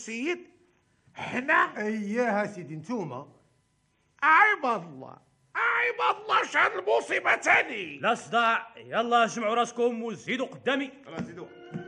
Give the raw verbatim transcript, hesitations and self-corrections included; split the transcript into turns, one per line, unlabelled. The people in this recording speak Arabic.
السيد؟ احنا؟
اياها سيدي انتوما.
عيب الله، عيب الله، شان المصيبة تاني.
لا صداع، يلا جمعوا راسكم وزيدوا قدامي.
خلاص زيدوا.